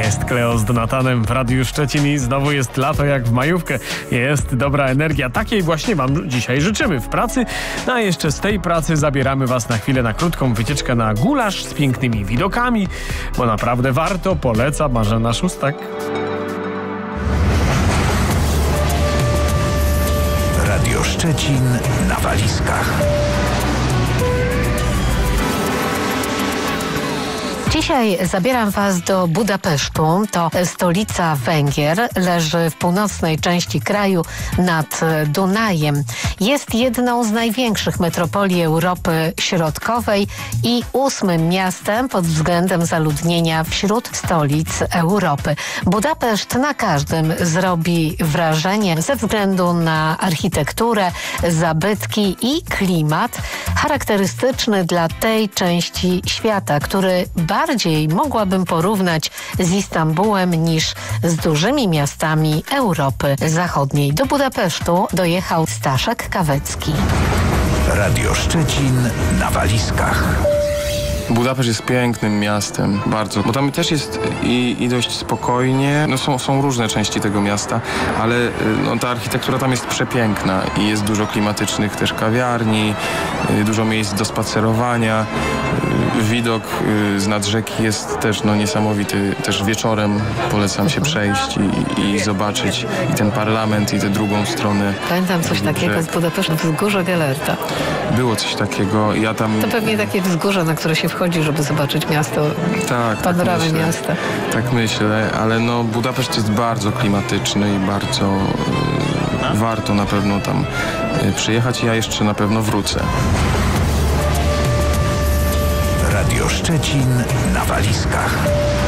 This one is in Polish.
Jest Kleo z Donatanem w Radiu Szczecin i znowu jest lato jak w majówkę. Jest dobra energia. Takiej właśnie wam dzisiaj życzymy w pracy. No a jeszcze z tej pracy zabieramy was na chwilę na krótką wycieczkę na gulasz z pięknymi widokami, bo naprawdę warto, poleca Marzena Szóstak. Radio Szczecin na walizkach. Dzisiaj zabieram was do Budapesztu. To stolica Węgier. Leży w północnej części kraju nad Dunajem. Jest jedną z największych metropolii Europy Środkowej i 8. miastem pod względem zaludnienia wśród stolic Europy. Budapeszt na każdym zrobi wrażenie ze względu na architekturę, zabytki i klimat charakterystyczny dla tej części świata, który bardziej mogłabym porównać z Istambułem niż z dużymi miastami Europy Zachodniej. Do Budapesztu dojechał Staszek Kawecki. Radio Szczecin na walizkach. Budapeszt jest pięknym miastem, bardzo, bo tam też jest i dość spokojnie, no są różne części tego miasta, ale no, ta architektura tam jest przepiękna i jest dużo klimatycznych też kawiarni, dużo miejsc do spacerowania, widok z nad rzeki jest też niesamowity, też wieczorem polecam się przejść i zobaczyć i ten parlament i tę drugą stronę. Pamiętam coś takiego z Budapesztu, wzgórze Gellerta. Było coś takiego, ja tam... To pewnie takie wzgórze, na które się wchodzi, żeby zobaczyć miasto, panoramę miasta. Tak myślę, ale Budapeszt jest bardzo klimatyczny i bardzo warto na pewno tam przyjechać. Ja jeszcze na pewno wrócę. Radio Szczecin na walizkach.